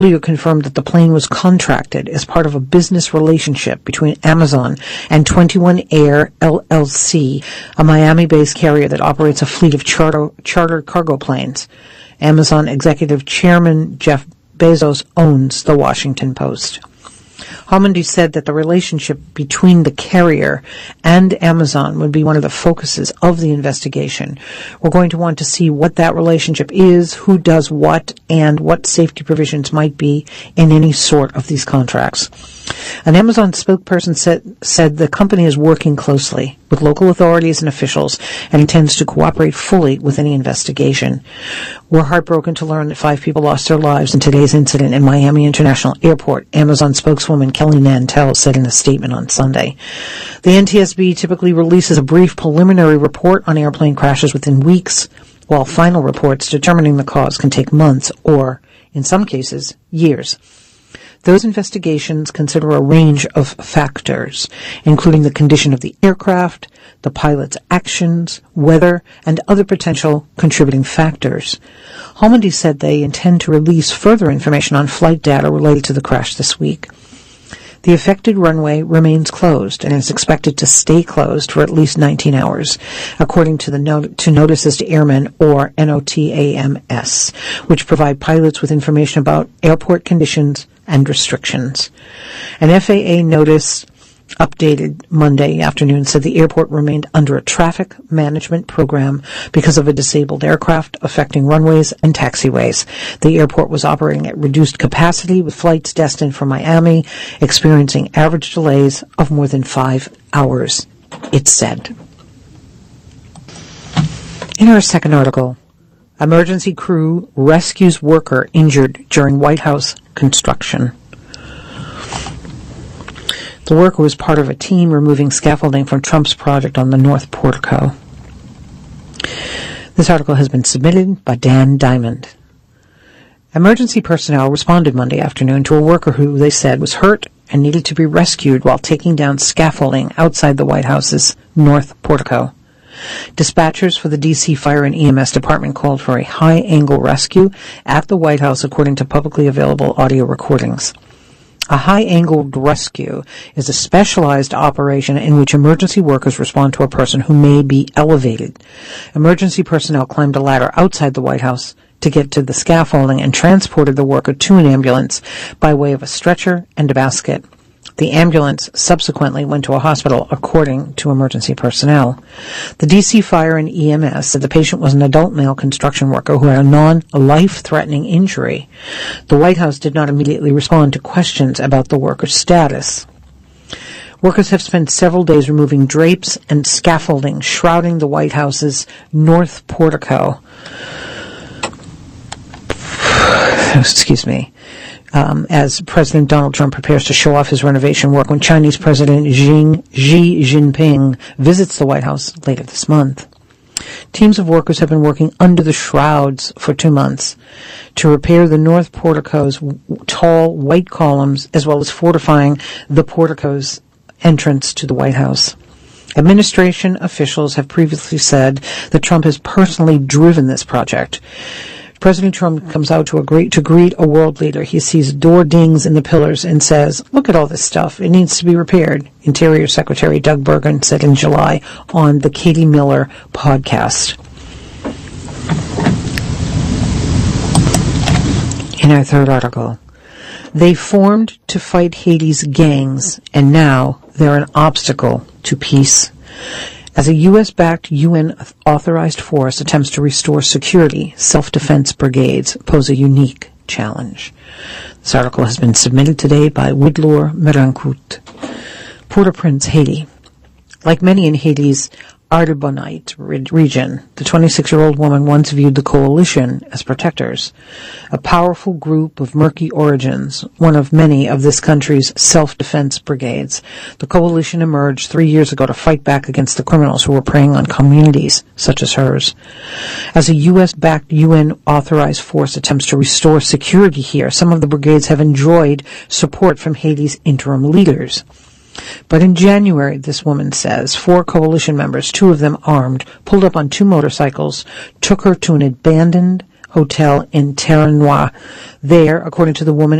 earlier confirmed that the plane was contracted as part of a business relationship between Amazon and 21 Air LLC, a Miami-based carrier that operates a fleet of charter cargo planes. Amazon executive chairman Jeff Bezos owns the Washington Post. Homendy said that the relationship between the carrier and Amazon would be one of the focuses of the investigation. We're going to want to see what that relationship is, who does what, and what safety provisions might be in any sort of these contracts. An Amazon spokesperson said the company is working closely with local authorities and officials and intends to cooperate fully with any investigation. We're heartbroken to learn that 5 people lost their lives in today's incident in Miami International Airport, Amazon spokeswoman Kelly Nantel said in a statement on Sunday. The NTSB typically releases a brief preliminary report on airplane crashes within weeks, while final reports determining the cause can take months or, in some cases, years. Those investigations consider a range of factors, including the condition of the aircraft, the pilot's actions, weather, and other potential contributing factors. Homendy said they intend to release further information on flight data related to the crash this week. The affected runway remains closed and is expected to stay closed for at least 19 hours, according to to Notices to Airmen, or NOTAMS, which provide pilots with information about airport conditions and restrictions. An FAA notice updated Monday afternoon said the airport remained under a traffic management program because of a disabled aircraft affecting runways and taxiways. The airport was operating at reduced capacity with flights destined for Miami, experiencing average delays of more than 5 hours, it said. In our second article, emergency crew rescues worker injured during White House construction. The worker was part of a team removing scaffolding from Trump's project on the North Portico. This article has been submitted by Dan Diamond. Emergency personnel responded Monday afternoon to a worker who, they said, was hurt and needed to be rescued while taking down scaffolding outside the White House's North Portico. Dispatchers for the D.C. Fire and EMS Department called for a high-angle rescue at the White House, according to publicly available audio recordings. A high-angled rescue is a specialized operation in which emergency workers respond to a person who may be elevated. Emergency personnel climbed a ladder outside the White House to get to the scaffolding and transported the worker to an ambulance by way of a stretcher and a basket. The ambulance subsequently went to a hospital, according to emergency personnel. The D.C. Fire and EMS said the patient was an adult male construction worker who had a non-life-threatening injury. The White House did not immediately respond to questions about the worker's status. Workers have spent several days removing drapes and scaffolding shrouding the White House's North Portico. As President Donald Trump prepares to show off his renovation work when Chinese President Xi Jinping visits the White House later this month. Teams of workers have been working under the shrouds for 2 months to repair the North Portico's tall white columns, as well as fortifying the portico's entrance to the White House. Administration officials have previously said that Trump has personally driven this project. President Trump comes out to greet a world leader. He sees door dings in the pillars and says, "Look at all this stuff. It needs to be repaired," Interior Secretary Doug Burgum said in July on the Katie Miller podcast. In our third article, they formed to fight Haiti's gangs, and now they're an obstacle to peace. As a U.S.-backed, UN-authorized force attempts to restore security, self-defense brigades pose a unique challenge. This article has been submitted today by Widlor Merancourt. Port-au-Prince, Haiti. Like many in Haiti's Artibonite region, the 26-year-old woman once viewed the coalition as protectors, a powerful group of murky origins, one of many of this country's self-defense brigades. The coalition emerged 3 years ago to fight back against the criminals who were preying on communities such as hers. As a U.S.-backed UN-authorized force attempts to restore security here, some of the brigades have enjoyed support from Haiti's interim leaders. But in January, this woman says, 4 coalition members, 2 of them armed, pulled up on 2 motorcycles, took her to an abandoned Hotel in Terrannois. There, according to the woman